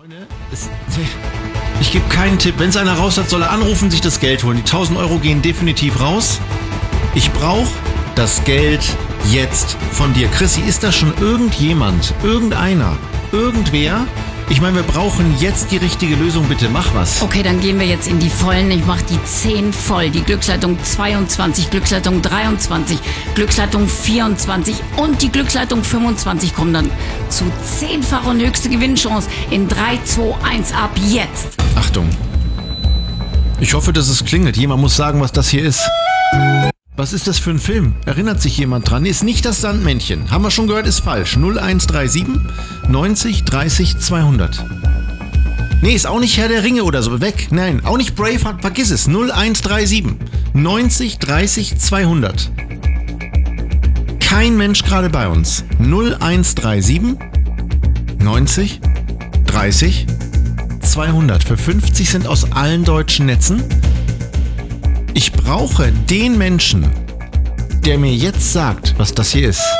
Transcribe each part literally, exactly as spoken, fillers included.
Freunde, es, ich gebe keinen Tipp. Wenn es einer raus hat, soll er anrufen, sich das Geld holen. Die tausend Euro gehen definitiv raus. Ich brauche das Geld jetzt von dir. Chrissy, ist da schon irgendjemand, irgendeiner, irgendwer? Ich meine, wir brauchen jetzt die richtige Lösung. Bitte, mach was. Okay, dann gehen wir jetzt in die Vollen. Ich mach die zehn voll. Die Glücksleitung zweiundzwanzig, Glücksleitung dreiundzwanzig, Glücksleitung vierundzwanzig und die Glücksleitung fünfundzwanzig kommen dann zu zehnfach und höchste Gewinnchance in drei, zwei, eins ab jetzt. Achtung. Ich hoffe, dass es klingelt. Jemand muss sagen, was das hier ist. Was ist das für ein Film? Erinnert sich jemand dran? Ist nicht das Sandmännchen. Haben wir schon gehört, ist falsch. null eins drei sieben neunzig dreißig zweihundert. Nee, ist auch nicht Herr der Ringe oder so. Weg. Nein, auch nicht Braveheart. Vergiss es. null eins drei sieben neunzig dreißig zweihundert. Kein Mensch gerade bei uns. null eins drei sieben neunzig dreißig zweihundert. Für fünfzig sind aus allen deutschen Netzen. Ich brauche den Menschen, der mir jetzt sagt, was das hier ist.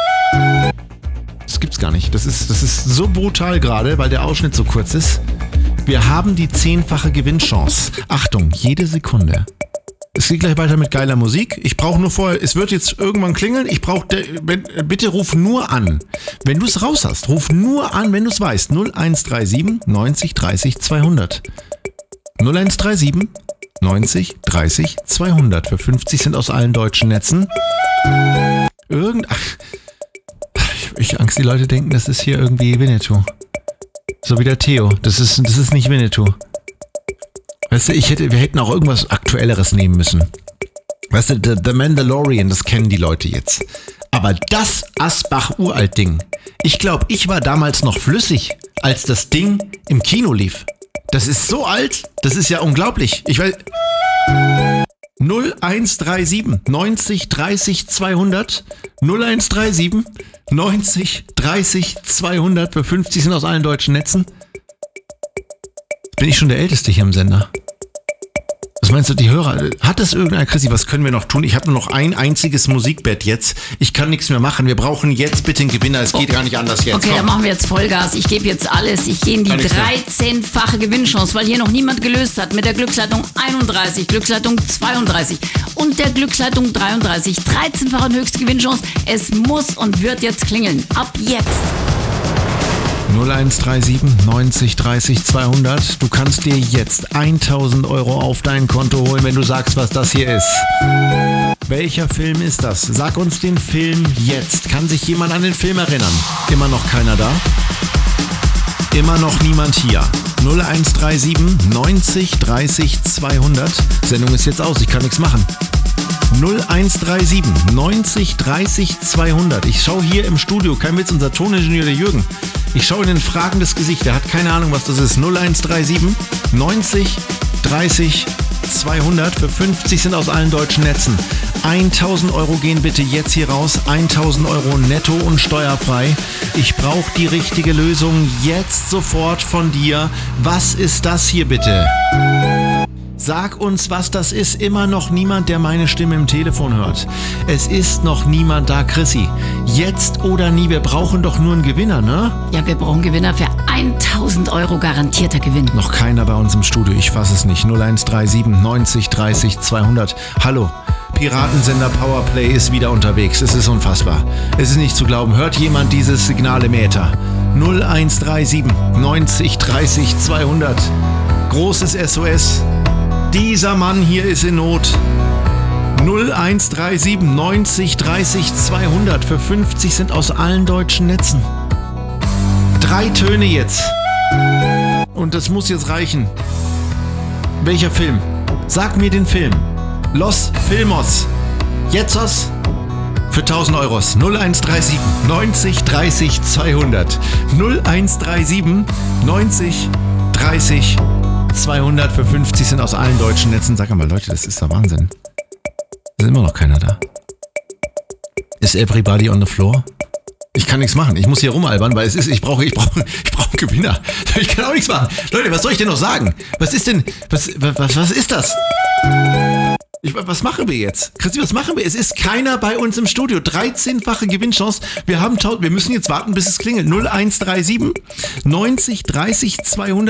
Das gibt's gar nicht. Das ist, das ist so brutal gerade, weil der Ausschnitt so kurz ist. Wir haben die zehnfache Gewinnchance. Achtung, jede Sekunde. Es geht gleich weiter mit geiler Musik. Ich brauche nur vorher, es wird jetzt irgendwann klingeln. Ich brauche, bitte ruf nur an. Wenn du es raus hast, ruf nur an, wenn du es weißt. null eins drei sieben neunzig dreißig zweihundert. null eins drei sieben neunzig dreißig zweihundert. Für fünfzig sind aus allen deutschen Netzen. Irgend... Ach, ich, ich Angst, die Leute denken, das ist hier irgendwie Winnetou. So wie der Theo. Das ist, das ist nicht Winnetou. Weißt du, ich hätte, wir hätten auch irgendwas Aktuelleres nehmen müssen. Weißt du, The, The Mandalorian, das kennen die Leute jetzt. Aber das Asbach-Uralt-Ding, ich glaube, ich war damals noch flüssig, als das Ding im Kino lief. Das ist so alt, das ist ja unglaublich. Ich weiß... null eins drei sieben neunzig dreißig zweihundert. null eins drei sieben neunzig dreißig zweihundert. Für fünfzig sind aus allen deutschen Netzen. Bin ich schon der Älteste hier im Sender? Was meinst du, die Hörer? Hat das irgendeiner, Chrissy, was können wir noch tun? Ich habe nur noch ein einziges Musikbett jetzt. Ich kann nichts mehr machen. Wir brauchen jetzt bitte einen Gewinner. Es geht oh. gar nicht anders jetzt. Okay, Komm. Dann machen wir jetzt Vollgas. Ich gebe jetzt alles. Ich gehe in die dreizehnfache Gewinnchance, weil hier noch niemand gelöst hat. Mit der Glücksleitung einunddreißig, Glücksleitung zweiunddreißig und der Glücksleitung dreiunddreißig. dreizehnfache und höchste Gewinnchance. Es muss und wird jetzt klingeln. Ab jetzt. null eins drei sieben neunzig dreißig zweihundert. Du kannst dir jetzt tausend Euro auf dein Konto holen, wenn du sagst, was das hier ist. Welcher Film ist das? Sag uns den Film jetzt. Kann sich jemand an den Film erinnern? Immer noch keiner da? Immer noch niemand hier. null eins drei sieben neunzig dreißig zweihundert. Sendung ist jetzt aus, ich kann nichts machen. null eins drei sieben neunzig dreißig zweihundert. Ich schaue hier im Studio, kein Witz, unser Toningenieur, der Jürgen. Ich schaue in ein fragendes Gesicht, der hat keine Ahnung, was das ist. null eins drei sieben neunzig dreißig zweihundert. Für fünfzig sind aus allen deutschen Netzen. tausend Euro gehen bitte jetzt hier raus. tausend Euro netto und steuerfrei. Ich brauche die richtige Lösung jetzt sofort von dir. Was ist das hier bitte? Sag uns, was das ist. Immer noch niemand, der meine Stimme im Telefon hört. Es ist noch niemand da, Chrissy. Jetzt oder nie. Wir brauchen doch nur einen Gewinner, ne? Ja, wir brauchen Gewinner für tausend Euro garantierter Gewinn. Noch keiner bei uns im Studio. Ich fasse es nicht. null eins drei sieben neunzig dreißig zweihundert. Hallo. Piratensender Powerplay ist wieder unterwegs. Es ist unfassbar. Es ist nicht zu glauben. Hört jemand dieses Signal im Äther? null eins drei sieben neunzig dreißig zweihundert. Großes S O S. Dieser Mann hier ist in Not. null eins drei sieben neunzig dreißig zweihundert. Für fünfzig sind aus allen deutschen Netzen. Drei Töne jetzt. Und das muss jetzt reichen. Welcher Film? Sag mir den Film. Los Filmos. Jetztos. Für tausend Euros. null eins drei sieben neunzig dreißig zweihundert. null eins drei sieben neunzig dreißig zweihundert. Für fünfzig sind aus allen deutschen Netzen. Sag mal, Leute, das ist der Wahnsinn. Ist immer noch keiner da. Ist everybody on the floor? Ich kann nichts machen. Ich muss hier rumalbern, weil es ist, ich brauche, ich brauche, ich brauche einen Gewinner. Ich kann auch nichts machen. Leute, was soll ich denn noch sagen? Was ist denn, was, was, was ist das? Ich, was machen wir jetzt? Christi, was machen wir? Es ist keiner bei uns im Studio. dreizehnfache Gewinnchance. Wir haben, wir müssen jetzt warten, bis es klingelt. null eins drei sieben neunzig dreißig zweihundert.